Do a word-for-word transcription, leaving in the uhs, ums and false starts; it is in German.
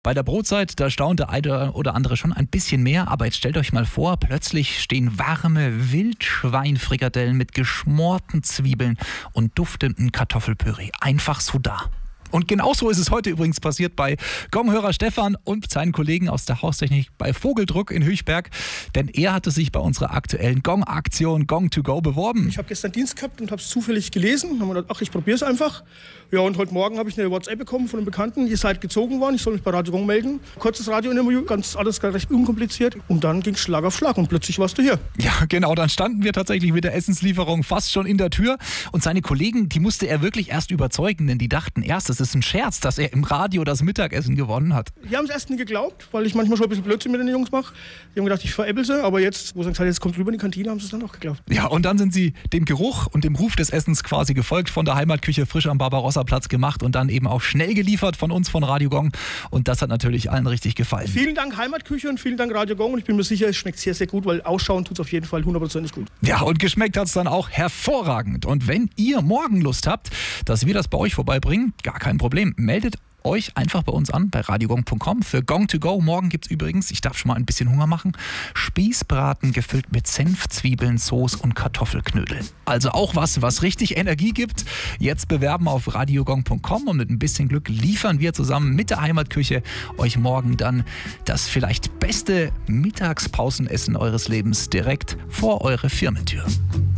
Bei der Brotzeit, da staunt der eine oder andere schon ein bisschen mehr, aber jetzt stellt euch mal vor, plötzlich stehen warme Wildschweinfrikadellen mit geschmorten Zwiebeln und duftenden Kartoffelpüree einfach so da. Und genauso ist es heute übrigens passiert bei Gonghörer Stefan und seinen Kollegen aus der Haustechnik bei Vogeldruck in Höchberg, denn er hatte sich bei unserer aktuellen Gong-Aktion Gong to Go beworben. Ich habe gestern Dienst gehabt und habe es zufällig gelesen und habe gedacht, ach, ich probiere es einfach. Ja, und heute Morgen habe ich eine WhatsApp bekommen von einem Bekannten, ihr seid gezogen worden, ich soll mich bei Radio Gong melden. Kurzes Radiointerview, ganz alles recht unkompliziert und dann ging es Schlag auf Schlag und plötzlich warst du hier. Ja, genau, dann standen wir tatsächlich mit der Essenslieferung fast schon in der Tür und seine Kollegen, die musste er wirklich erst überzeugen, denn die dachten erst, es ist ein Scherz, dass er im Radio das Mittagessen gewonnen hat. Die haben es erst nie geglaubt, weil ich manchmal schon ein bisschen Blödsinn mit den Jungs mache. Die haben gedacht, ich veräppel sie, aber jetzt, wo sie gesagt haben, jetzt kommt rüber in die Kantine, haben sie es dann auch geglaubt. Ja, und dann sind sie dem Geruch und dem Ruf des Essens quasi gefolgt, von der Heimatküche frisch am Barbarossa-Platz gemacht und dann eben auch schnell geliefert von uns, von Radio Gong. Und das hat natürlich allen richtig gefallen. Vielen Dank Heimatküche und vielen Dank Radio Gong und ich bin mir sicher, es schmeckt sehr, sehr gut, weil ausschauen tut es auf jeden Fall hundertprozentig gut. Ja, und geschmeckt hat es dann auch hervorragend. Und wenn ihr morgen Lust habt, dass wir das bei euch vorbeibringen, gar kein Problem, meldet euch einfach bei uns an, bei radiogong punkt com für Gong to Go. Morgen gibt es übrigens, ich darf schon mal ein bisschen Hunger machen, Spießbraten gefüllt mit Senf, Zwiebeln, Soße und Kartoffelknödeln. Also auch was, was richtig Energie gibt. Jetzt bewerben auf radiogong punkt com und mit ein bisschen Glück liefern wir zusammen mit der Heimatküche euch morgen dann das vielleicht beste Mittagspausenessen eures Lebens direkt vor eure Firmentür.